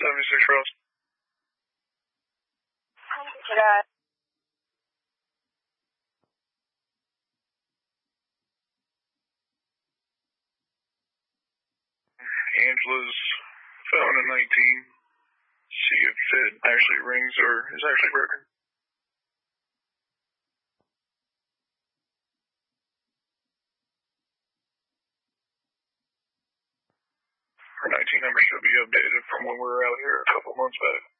76 Rose. Yeah. Angela's found in 19. See if it actually rings or is actually broken. Her 19 number should be updated from when we were out here a couple months back.